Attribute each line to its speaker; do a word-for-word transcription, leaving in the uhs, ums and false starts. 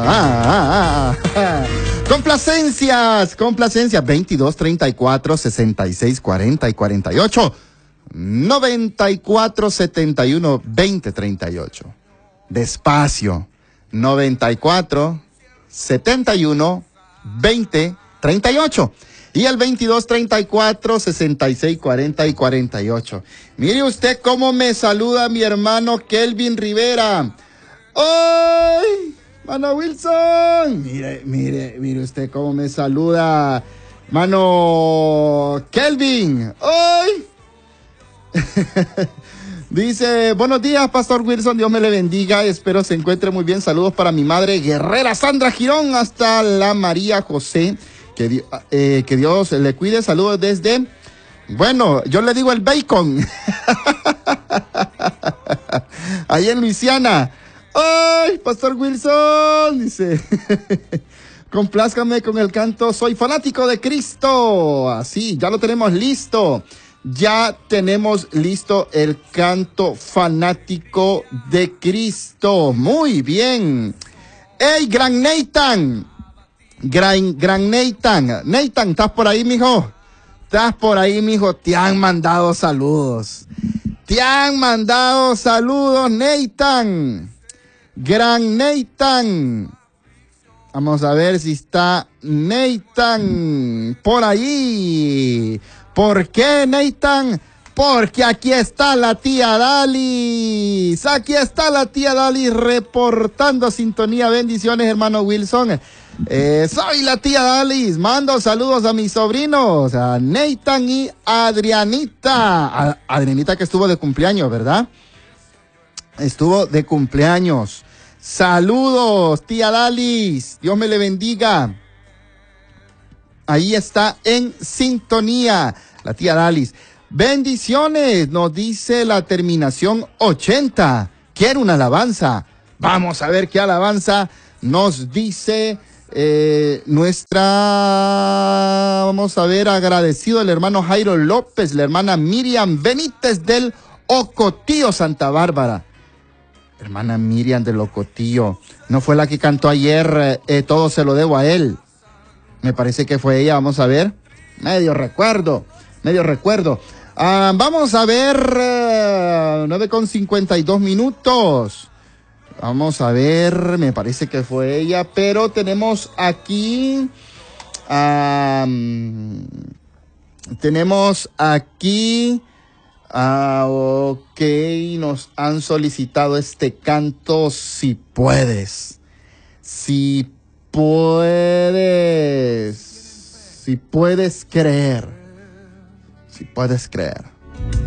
Speaker 1: ah, ah. Complacencias, complacencias. veintidós, treinta y cuatro, sesenta y seis, cuarenta y cuarenta y ocho. noventa y cuatro, setenta y uno, veinte, treinta y ocho. Despacio. noventa y cuatro, setenta y uno, veinte, treinta y ocho. Y el veintidós, treinta y cuatro, sesenta y seis, cuarenta y cuarenta y ocho. Mire usted cómo me saluda mi hermano Kelvin Rivera. ¡Ay! Mano Wilson. Mire, mire, mire usted cómo me saluda. Mano Kelvin. ¡Ay! Dice, buenos días, Pastor Wilson, Dios me le bendiga, espero se encuentre muy bien. Saludos para mi madre guerrera Sandra Girón hasta la María José. Que, eh, que Dios le cuide. Saludos desde, bueno, yo le digo el bacon. Ahí en Luisiana. ¡Ay, Pastor Wilson! Dice, complázcame con el canto Soy fanático de Cristo. Así, ya lo tenemos listo. Ya tenemos listo el canto Fanático de Cristo. Muy bien. ¡Ey, Gran Nathan! Gran, Gran Nathan. Nathan, ¿estás por ahí, mijo? ¿Estás por ahí, mijo? Te han mandado saludos. Te han mandado saludos, Nathan. Gran Nathan. Vamos a ver si está Nathan por ahí. ¿Por qué, Nathan? Porque aquí está la tía Dalis. Aquí está la tía Dalis reportando sintonía. Bendiciones, hermano Wilson. Eh, soy la tía Dalis. Mando saludos a mis sobrinos, a Nathan y Adrianita. A Adrianita que estuvo de cumpleaños, ¿verdad? Estuvo de cumpleaños. Saludos, tía Dalis. Dios me le bendiga. Ahí está en sintonía la tía Dalis. Bendiciones, nos dice la terminación ochenta. Quiero una alabanza. Vamos a ver qué alabanza nos dice eh, nuestra... Vamos a ver, agradecido el hermano Jairo López, la hermana Miriam Benítez del Ocotillo, Santa Bárbara. Hermana Miriam del Ocotillo. ¿No fue la que cantó ayer eh, Todo se lo debo a él? Me parece que fue ella, vamos a ver. Medio recuerdo, medio recuerdo. Ah, vamos a ver, uh, nueve con cincuenta y dos minutos. Vamos a ver, me parece que fue ella, pero tenemos aquí, um, tenemos aquí, uh, ok, nos han solicitado este canto, Si puedes, si puedes, si puedes creer, si puedes creer.